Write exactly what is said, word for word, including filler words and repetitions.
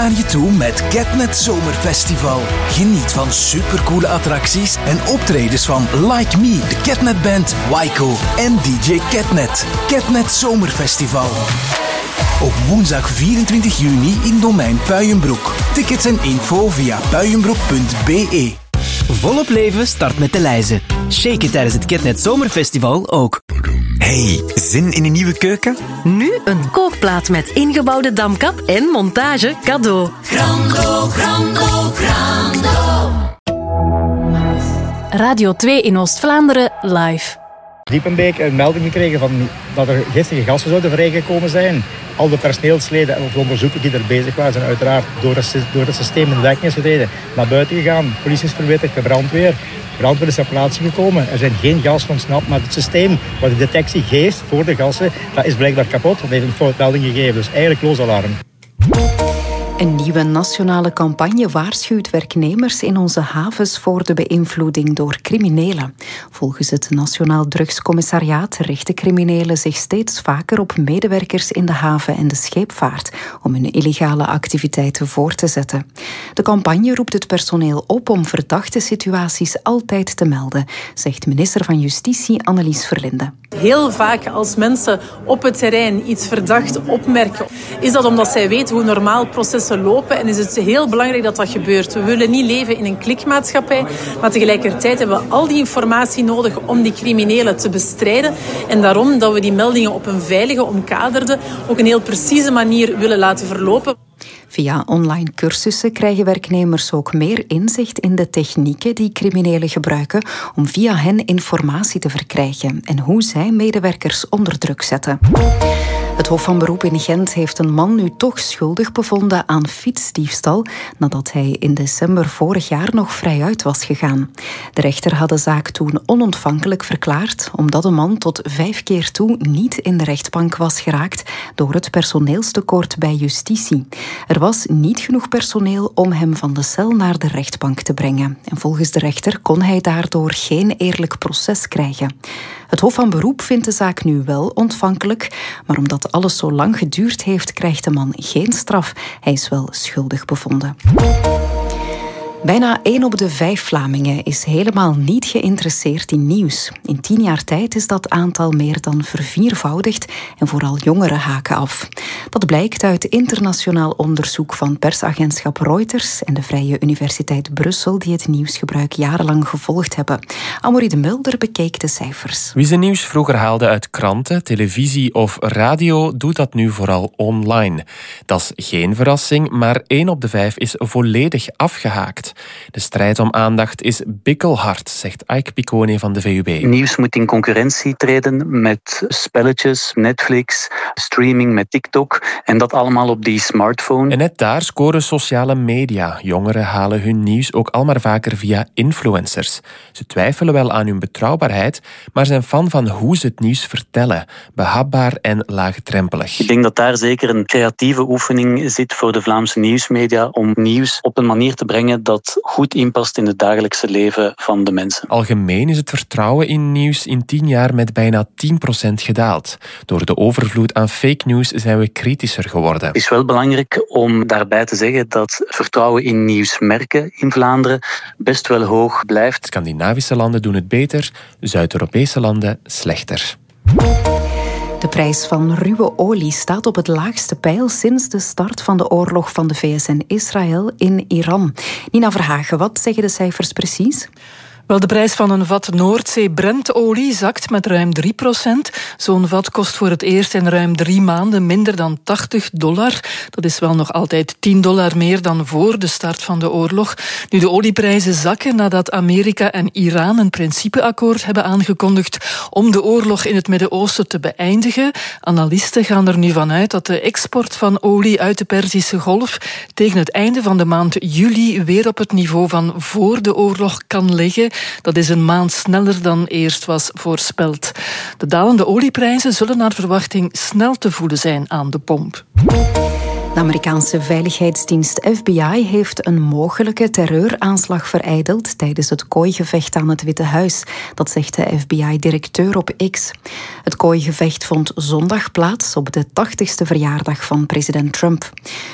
naar je toe met Catnet Zomerfestival. Geniet van supercoole attracties en optredens van Like Me, de Catnet Band, Waiko en D J Catnet. Catnet Zomerfestival. Op woensdag vierentwintig juni in Domein Puijenbroek. Tickets en info via puijenbroek punt b e. Volop leven start met de lijzen. Shake it tijdens het Catnet Zomerfestival ook. Hey, zin in een nieuwe keuken? Nu een kookplaat met ingebouwde damkap en montage cadeau. Grando, grando, grando. Radio twee in Oost-Vlaanderen live. Diepenbeek een melding gekregen van dat er giftige gassen zouden vrijgekomen zijn. Al de personeelsleden en de onderzoekers die er bezig waren zijn uiteraard door het, door het systeem in werking is getreden naar buiten gegaan. Politie is verwittigd, de brandweer. Brandweer is ter plaatse gekomen. Er zijn geen gassen ontsnapt, maar het systeem wat de detectie geeft voor de gassen, dat is blijkbaar kapot. Dat heeft een foutmelding gegeven, dus eigenlijk loos alarm. Een nieuwe nationale campagne waarschuwt werknemers in onze havens voor de beïnvloeding door criminelen. Volgens het Nationaal Drugscommissariaat richten criminelen zich steeds vaker op medewerkers in de haven en de scheepvaart om hun illegale activiteiten voor te zetten. De campagne roept het personeel op om verdachte situaties altijd te melden, zegt minister van Justitie Annelies Verlinde. Heel vaak als mensen op het terrein iets verdacht opmerken, is dat omdat zij weten hoe normaal processen lopen en is het heel belangrijk dat dat gebeurt. We willen niet leven in een klikmaatschappij, maar tegelijkertijd hebben we al die informatie nodig om die criminelen te bestrijden en daarom dat we die meldingen op een veilige, omkaderde, ook een heel precieze manier willen laten verlopen. Via online cursussen krijgen werknemers ook meer inzicht in de technieken die criminelen gebruiken om via hen informatie te verkrijgen en hoe zij medewerkers onder druk zetten. Het Hof van Beroep in Gent heeft een man nu toch schuldig bevonden aan fietsdiefstal nadat hij in december vorig jaar nog vrijuit was gegaan. De rechter had de zaak toen onontvankelijk verklaard omdat de man tot vijf keer toe niet in de rechtbank was geraakt door het personeelstekort bij justitie. Er was niet genoeg personeel om hem van de cel naar de rechtbank te brengen. En volgens de rechter kon hij daardoor geen eerlijk proces krijgen. Het Hof van Beroep vindt de zaak nu wel ontvankelijk, maar omdat alles zo lang geduurd heeft, krijgt de man geen straf. Hij is wel schuldig bevonden. Bijna één op de vijf Vlamingen is helemaal niet geïnteresseerd in nieuws. In tien jaar tijd is dat aantal meer dan verviervoudigd en vooral jongeren haken af. Dat blijkt uit internationaal onderzoek van persagentschap Reuters en de Vrije Universiteit Brussel, die het nieuwsgebruik jarenlang gevolgd hebben. Amorie de Mulder bekeek de cijfers. Wie zijn nieuws vroeger haalde uit kranten, televisie of radio, doet dat nu vooral online. Dat is geen verrassing, maar één op de vijf is volledig afgehaakt. De strijd om aandacht is bikkelhard, zegt Ike Piccone van de V U B. Nieuws moet in concurrentie treden met spelletjes, Netflix, streaming met TikTok en dat allemaal op die smartphone. En net daar scoren sociale media. Jongeren halen hun nieuws ook al maar vaker via influencers. Ze twijfelen wel aan hun betrouwbaarheid, maar zijn fan van hoe ze het nieuws vertellen. Behapbaar en laagdrempelig. Ik denk dat daar zeker een creatieve oefening zit voor de Vlaamse nieuwsmedia om nieuws op een manier te brengen dat goed inpast in het dagelijkse leven van de mensen. Algemeen is het vertrouwen in nieuws in tien jaar met bijna tien procent gedaald. Door de overvloed aan fake news zijn we kritischer geworden. Het is wel belangrijk om daarbij te zeggen dat vertrouwen in nieuwsmerken in Vlaanderen best wel hoog blijft. Scandinavische landen doen het beter, Zuid-Europese landen slechter. De prijs van ruwe olie staat op het laagste peil sinds de start van de oorlog van de V S en Israël in Iran. Nina Verhagen, wat zeggen de cijfers precies? Wel, de prijs van een vat Noordzee-Brentolie zakt met ruim drie procent. Zo'n vat kost voor het eerst in ruim drie maanden minder dan tachtig dollar. Dat is wel nog altijd tien dollar meer dan voor de start van de oorlog. Nu, de olieprijzen zakken nadat Amerika en Iran een principeakkoord hebben aangekondigd om de oorlog in het Midden-Oosten te beëindigen. Analisten gaan er nu vanuit dat de export van olie uit de Perzische Golf tegen het einde van de maand juli weer op het niveau van voor de oorlog kan liggen. Dat is een maand sneller dan eerst was voorspeld. De dalende olieprijzen zullen naar verwachting snel te voelen zijn aan de pomp. De Amerikaanse veiligheidsdienst F B I heeft een mogelijke terreuraanslag verijdeld tijdens het kooigevecht aan het Witte Huis. Dat zegt de F B I-directeur op X. Het kooigevecht vond zondag plaats op de tachtigste verjaardag van president Trump.